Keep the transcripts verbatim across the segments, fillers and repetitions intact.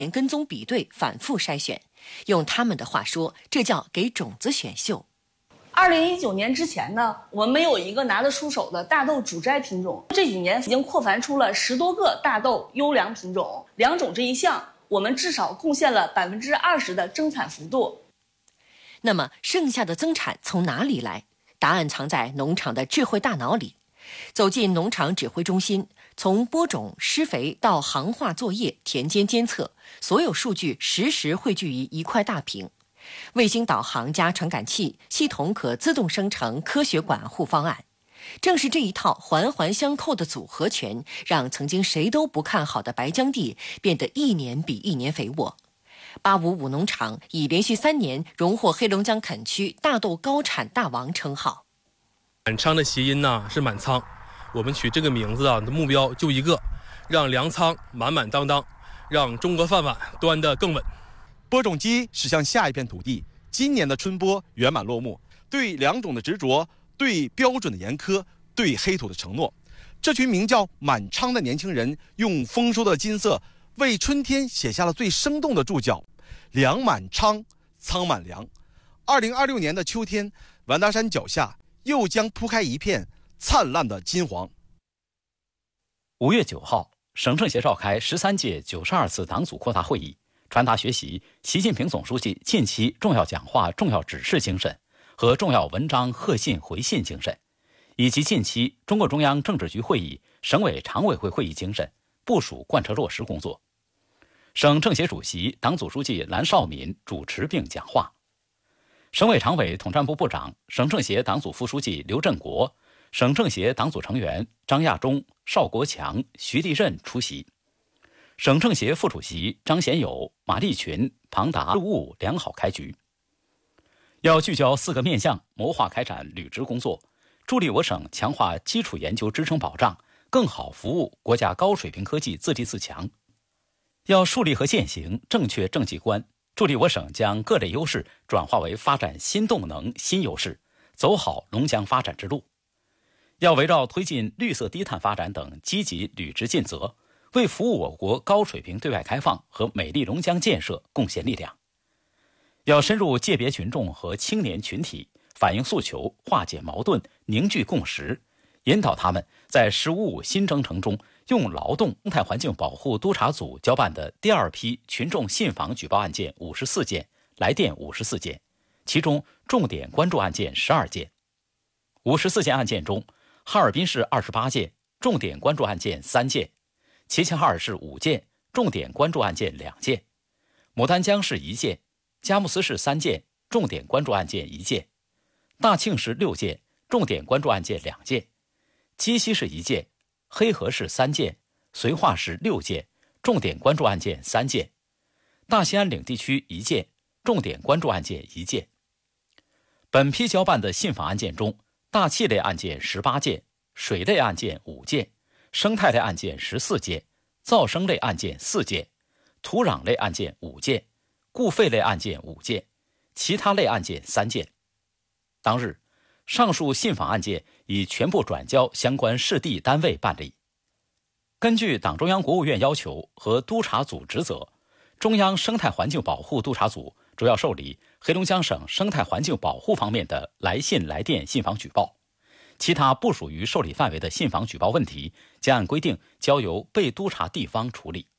跟踪比对，反复筛选。用他们的话说，这叫给种子选秀。 二零一九年之前呢，我们没有一个拿得出手的大豆主摘品种。这几年已经扩繁出了十多个大豆优良品种，良种这一项，我们至少贡献了百分之二十的增产幅度。 那么剩下的增产从哪里来？答案藏在农场的智慧大脑里。走进农场指挥中心，从播种、施肥到行话作业、田间监测，所有数据实时汇聚于一块大屏。卫星导航加传感器，系统可自动生成科学管护方案。正是这一套环环相扣的组合拳，让曾经谁都不看好的白江地变得一年比一年肥沃。八五五农场已连续三年荣获黑龙江垦区大豆高产大王称号。 满仓的谐音呢是满仓，我们取这个名字啊的目标就一个，让粮仓满满当当，让中国饭碗端得更稳。 播种机驶向下一片土地，今年的春播圆满落幕。对良种的执着，对标准的严苛，对黑土的承诺，这群名叫满仓的年轻人，用丰收的金色为春天写下了最生动的注脚：粮满仓，仓满粮。二零二六年的秋天，完达山脚下又将铺开一片灿烂的金黄。 五月九号，省政协召开十三届九十二次党组扩大会议，传达学习习近平总书记近期重要讲话重要指示精神和重要文章贺信回信精神，以及近期中共中央政治局会议、省委常委会会议精神，部署贯彻落实工作。省政协主席、党组书记蓝绍敏主持并讲话。省委常委统战部部长、省政协党组副书记刘振国、省政协党组成员张亚中、邵国强、徐立任出席。省政协副主席张贤友、马立群、庞达事务良好开局。要聚焦四个面向，谋划开展履职工作，助力我省强化基础研究支撑保障，更好服务国家高水平科技自立自强。要树立和践行正确政绩观，助力我省将各类优势转化为发展新动能、新优势，走好龙江发展之路。要围绕推进绿色低碳发展等积极履职尽责，为服务我国高水平对外开放和美丽龙江建设贡献力量。要深入界别群众和青年群体，反映诉求，化解矛盾，凝聚共识，引导他们在“十五五”新征程中用劳动生态环境保护督察组交办的第二批群众信访举报案件五十四件，来电五十四件，其中重点关注案件十二件。五十四件案件中，哈尔滨市二十八件，重点关注案件三件；齐齐哈尔市五件，重点关注案件两件；牡丹江市一件，佳木斯市三件，重点关注案件一件；大庆市六件，重点关注案件两件；鸡西市一件，黑河市三件，绥化市六件，重点关注案件三件；大兴安岭地区一件，重点关注案件一件。本批交办的信访案件中，大气类案件十八件，水类案件五件，生态类案件十四件，噪声类案件四件，土壤类案件五件，固废类案件五件，其他类案件三件。当日，上述信访案件已全部转交相关市地单位办理。根据党中央国务院要求和督察组职责，中央生态环境保护督察组主要受理黑龙江省生态环境保护方面的来信来电信访举报，其他不属于受理范围的信访举报问题，将按规定交由被督察地方处理。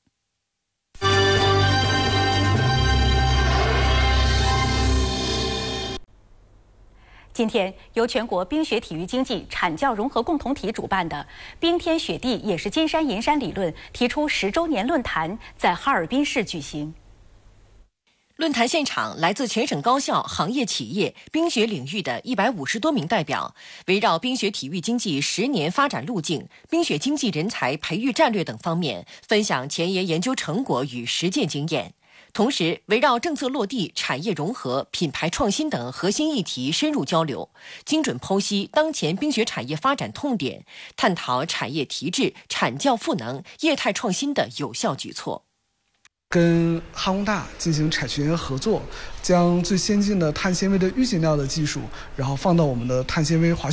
今天，由全国冰雪体育经济产教融合共同体主办的“冰天雪地也是金山银山”理论提出十周年论坛在哈尔滨市举行。 论坛现场，来自全省高校、行业企业、冰雪领域的一百五十多名代表，围绕冰雪体育经济十年发展路径、冰雪经济人才培育战略等方面，分享前沿研究成果与实践经验。同时，围绕政策落地、产业融合、品牌创新等核心议题深入交流，精准剖析当前冰雪产业发展痛点，探讨产业提质、产教赋能、业态创新的有效举措。 跟哈工大进行产学研合作，将最先进的碳纤维的预警料的技术，然后放到我们的碳纤维滑雪